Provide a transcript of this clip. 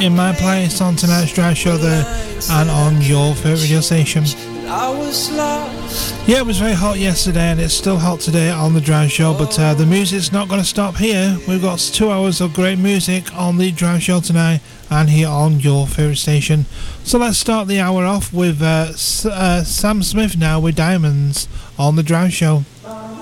in my place on tonight's drive show there and on your favourite radio station. Yeah, it was very hot yesterday and it's still hot today on the drive show, but the music's not going to stop here. We've got 2 hours of great music on the drive show tonight and here on your favourite station. So let's start the hour off with Sam Smith now with Diamonds on the drive show.